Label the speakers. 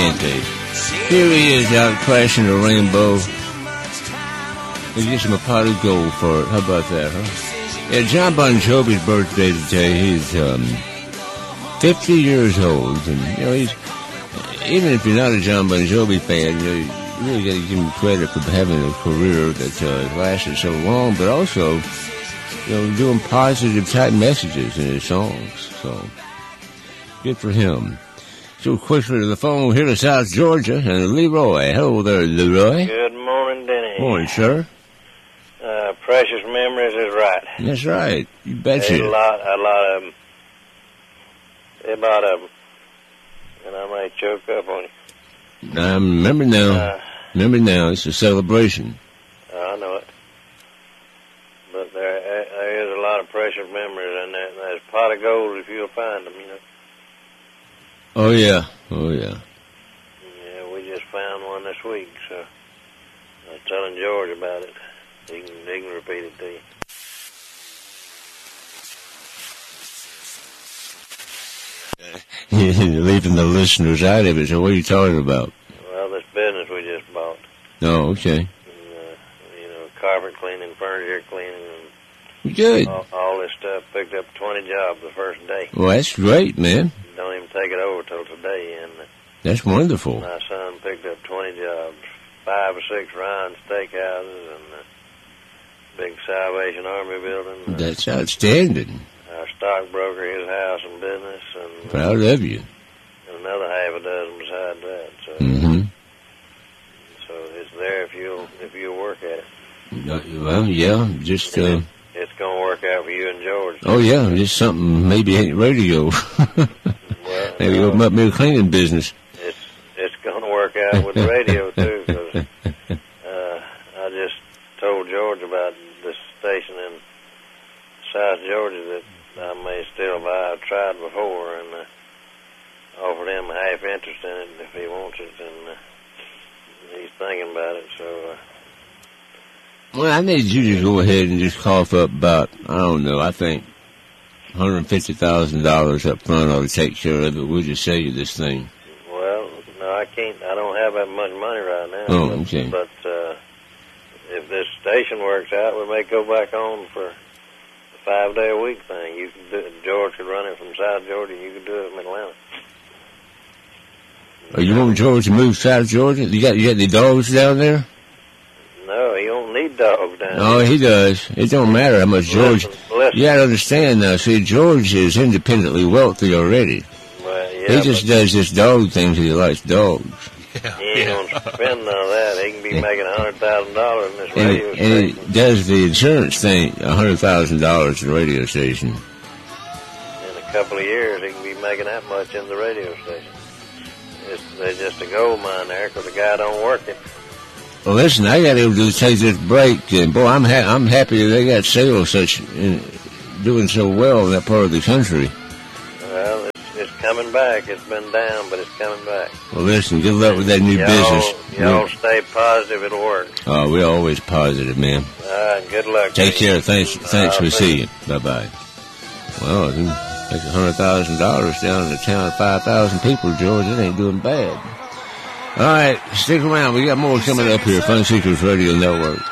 Speaker 1: Here he is out crashing the rainbow. He gets him a pot of gold for it. How about that, huh? Yeah, John Bon Jovi's birthday today. He's 50 years old, and he's, even if you're not a John Bon Jovi fan, you really got to give him credit for having a career that lasted so long, but also doing positive type messages in his songs. So good for him. So quickly to the phone here to South Georgia, and Leroy. Hello there, Leroy.
Speaker 2: Good morning, Denny.
Speaker 1: Morning, sir.
Speaker 2: Precious memories is right.
Speaker 1: That's right. You betcha.
Speaker 2: There's a lot of them. A lot of them. And I might choke up on you.
Speaker 1: Remember now. It's a celebration.
Speaker 2: I know it. But there is a lot of precious memories in there. There's a pot of gold if you'll find them,
Speaker 1: Oh, yeah.
Speaker 2: Yeah, we just found one this week, so I was telling George about it. He can repeat it to you.
Speaker 1: You're leaving the listeners out of it, so what are you talking about?
Speaker 2: Well, this business we just bought.
Speaker 1: Oh, okay.
Speaker 2: And, carpet cleaning, furniture cleaning, and
Speaker 1: good.
Speaker 2: All this stuff. Picked up 20 jobs the first day.
Speaker 1: Well, that's great, man.
Speaker 2: Don't even take it over till today. And
Speaker 1: that's wonderful.
Speaker 2: My son picked up 20 jobs, 5 or 6 Ryan steakhouses, and big Salvation Army building.
Speaker 1: That's outstanding.
Speaker 2: Our stockbroker, his house and business, and
Speaker 1: proud of you.
Speaker 2: And another half a dozen beside that. So, so it's there if you'll work at it.
Speaker 1: Well, yeah, just
Speaker 2: it's gonna work out for you and George.
Speaker 1: Oh yeah, just something maybe ain't radio.
Speaker 2: Well,
Speaker 1: maybe open up me a cleaning business.
Speaker 2: It's gonna work out with the radio too, because I just told George about this station in South Georgia that I may still buy. I've tried before and offered him a half interest in it if he wants it, and he's thinking about it. So.
Speaker 1: Well, I need you to go ahead and just cough up about, I don't know, I think $150,000 up front ought to take care of it. We'll just sell you this thing.
Speaker 2: Well, no, I can't. I don't have that much money right now.
Speaker 1: Oh, okay.
Speaker 2: But if this station works out, we may go back on for the 5-day-a-week thing. You can do it. George could run it from South Georgia. You could do it from Atlanta.
Speaker 1: Oh, you want George to move South Georgia? You got the dogs down there?
Speaker 2: No, he don't need dogs down there.
Speaker 1: Oh, he does. It don't matter how much George...
Speaker 2: Listen.
Speaker 1: You gotta understand now. See, George is independently wealthy already.
Speaker 2: Well, yeah,
Speaker 1: he just does this dog thing because he likes dogs.
Speaker 2: He ain't gonna spend none of that. He can be making $100,000 in this radio station.
Speaker 1: And he does the insurance thing, $100,000 in the radio station.
Speaker 2: In a couple of years, he can be making that much in the radio station. There's just a gold mine there because the guy don't work it.
Speaker 1: Well, listen, I got to take this break, and boy, I'm happy they got sales doing so well in that part of the country.
Speaker 2: Well, it's coming back. It's been down, but it's coming back.
Speaker 1: Well, listen, good luck with that new business.
Speaker 2: Y'all stay positive. It'll work.
Speaker 1: Oh, we're always positive, man.
Speaker 2: All right, good luck.
Speaker 1: Take care. Thanks for seeing. Bye-bye. Well, if you take $100,000 down in a town of 5,000 people, George, it ain't doing bad. All right, stick around. We got more coming up here. Fun Secrets Radio Network.